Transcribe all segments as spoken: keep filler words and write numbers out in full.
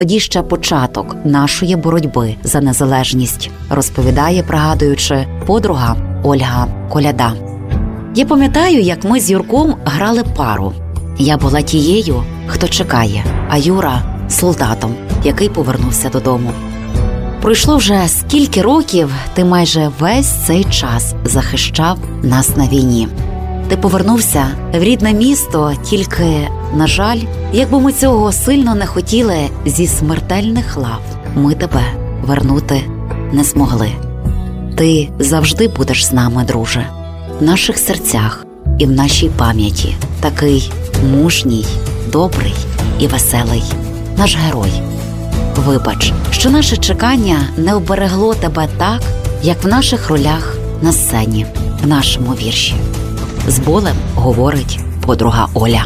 тоді ще початок нашої боротьби за незалежність, розповідає, пригадуючи, подруга Ольга Коляда. Я пам'ятаю, як ми з Юрком грали пару. Я була тією, хто чекає, а Юра – солдатом, який повернувся додому. Пройшло вже скільки років, ти майже весь цей час захищав нас на війні. Ти повернувся в рідне місто, тільки, на жаль, якби ми цього сильно не хотіли, зі смертельних лав ми тебе вернути не змогли. Ти завжди будеш з нами, друже, в наших серцях і в нашій пам'яті. Такий мужній, добрий і веселий наш герой. Вибач, що наше чекання не оберегло тебе так, як в наших ролях на сцені, в нашому вірші. З болем говорить подруга Оля.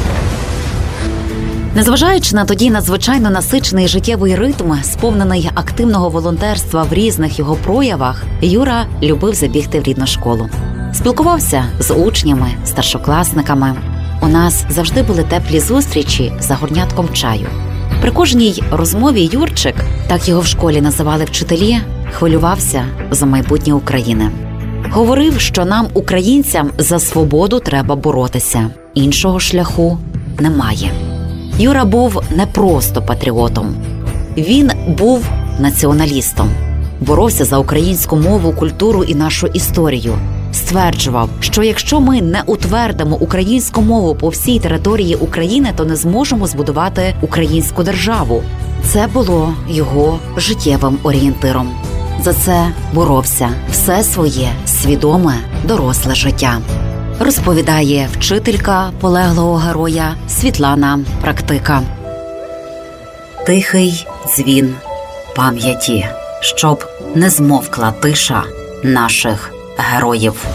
Незважаючи на тоді надзвичайно насичений життєвий ритм, сповнений активного волонтерства в різних його проявах, Юра любив забігти в рідну школу. Спілкувався з учнями, старшокласниками. У нас завжди були теплі зустрічі за горнятком чаю. При кожній розмові Юрчик, так його в школі називали вчителі, хвилювався за майбутнє України. Говорив, що нам, українцям, за свободу треба боротися. Іншого шляху немає. Юра був не просто патріотом. Він був націоналістом. Боровся за українську мову, культуру і нашу історію. Стверджував, що якщо ми не утвердимо українську мову по всій території України, то не зможемо збудувати українську державу. Це було його життєвим орієнтиром. За це боровся все своє свідоме доросле життя. Розповідає вчителька полеглого героя Світлана Практика. Тихий дзвін пам'яті, щоб не змовкла тиша наших героїв.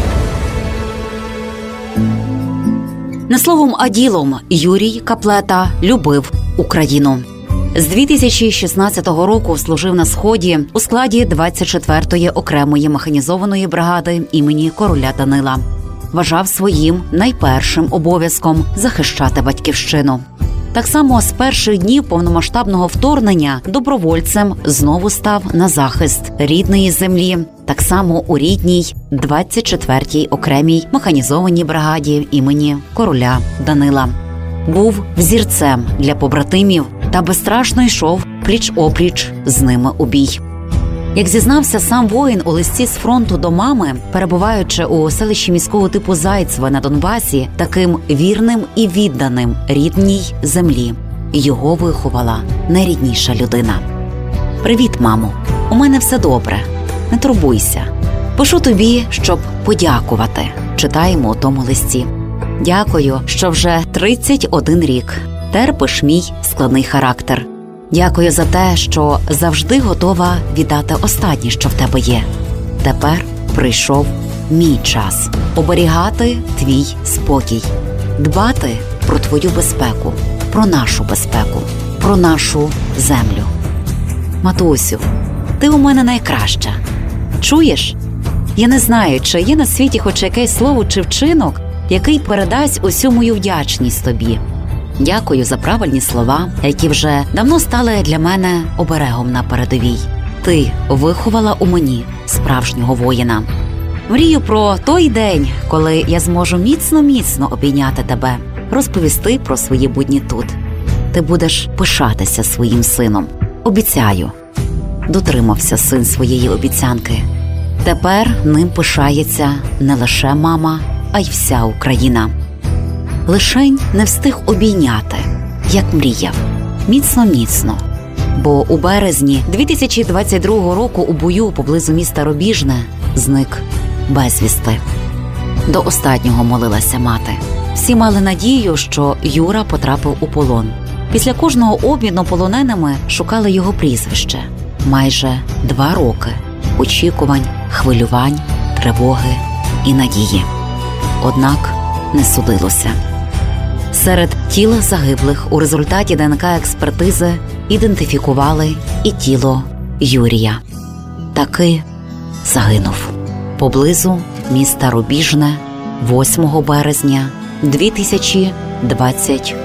Не словом, а ділом Юрій Каплета любив Україну. З дві тисячі шістнадцятого року служив на Сході у складі двадцять четвертої окремої механізованої бригади імені короля Данила. Вважав своїм найпершим обов'язком захищати батьківщину. Так само з перших днів повномасштабного вторгнення добровольцем знову став на захист рідної землі. Так само у рідній двадцять четвертій окремій механізованій бригаді імені короля Данила. Був взірцем для побратимів та безстрашно йшов пліч-опліч з ними у бій. Як зізнався сам воїн у листі з фронту до мами, перебуваючи у селищі міського типу Зайцеве на Донбасі, таким вірним і відданим рідній землі його виховала найрідніша людина. «Привіт, мамо. У мене все добре. Не турбуйся. Пишу тобі, щоб подякувати», – читаємо у тому листі. «Дякую, що вже тридцять один рік терпиш мій складний характер. Дякую за те, що завжди готова віддати останнє, що в тебе є. Тепер прийшов мій час оберігати твій спокій, дбати про твою безпеку, про нашу безпеку, про нашу землю. Матусю, ти у мене найкраща. Чуєш? Я не знаю, чи є на світі хоч якесь слово чи вчинок, який передасть усю мою вдячність тобі. Дякую за правильні слова, які вже давно стали для мене оберегом на передовій. Ти виховала у мені справжнього воїна. Мрію про той день, коли я зможу міцно-міцно обійняти тебе, розповісти про свої будні тут. Ти будеш пишатися своїм сином. Обіцяю». Дотримався син своєї обіцянки. Тепер ним пишається не лише мама, а й вся Україна. Лишень не встиг обійняти, як мріяв, міцно-міцно. Бо у березні дві тисячі двадцять другого року у бою поблизу міста Рубіжне зник безвісти. До останнього молилася мати. Всі мали надію, що Юра потрапив у полон. Після кожного обміну полоненими шукали його прізвище. Майже два роки очікувань, хвилювань, тривоги і надії. Однак не судилося. Серед тіл загиблих у результаті ДНК-експертизи ідентифікували і тіло Юрія. Таки загинув поблизу міста Рубіжне восьмого березня дві тисячі двадцять